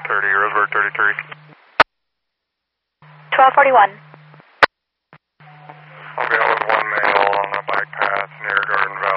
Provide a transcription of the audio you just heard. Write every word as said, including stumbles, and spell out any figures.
thirty, Roseburg thirty-three. twelve forty-one. I'll be out with one male on the bike path near Garden Valley.